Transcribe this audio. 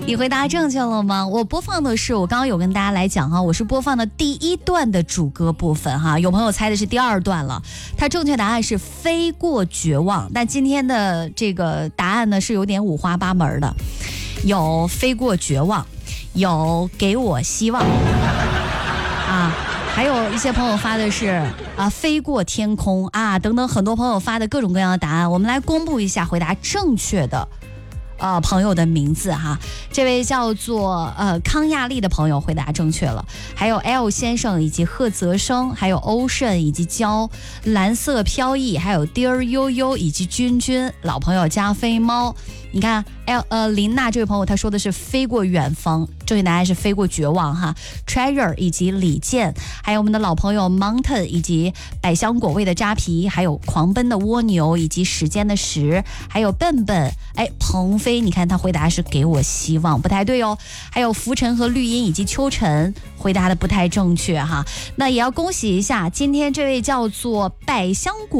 你回答正确了吗？我播放的是，我刚刚有跟大家来讲哈，我是播放的第一段的主歌部分哈，有朋友猜的是第二段了，它正确答案是飞过绝望，但今天的这个答案呢是有点五花八门的，有飞过绝望，有给我希望啊。还有一些朋友发的是飞过天空啊等等，很多朋友发的各种各样的答案，我们来公布一下回答正确的朋友的名字哈。这位叫做康亚丽的朋友回答正确了，还有 L 先生以及贺泽生，还有 Ocean 以及焦蓝色飘逸，还有 Dear 悠悠以及君君，老朋友加菲猫。你看林娜这位朋友他说的是飞过远方，正确答案是飞过绝望哈。 Treasure 以及李健，还有我们的老朋友 Mountain 以及百香果味的扎皮，还有狂奔的蜗牛以及时间的时，还有笨笨，鹏飞，你看他回答是给我希望，不太对哦。还有浮尘和绿荫以及秋晨回答的不太正确哈。那也要恭喜一下今天这位叫做百香果